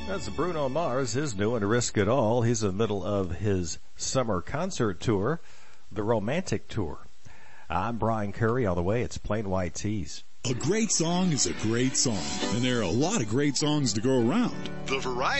That's Bruno Mars, his new and Risk It All. He's in the middle of his summer concert tour, the Romantic Tour. I'm Brian Curry. On the way, it's Plain White Tees. A great song is a great song, and there are a lot of great songs to go around. The variety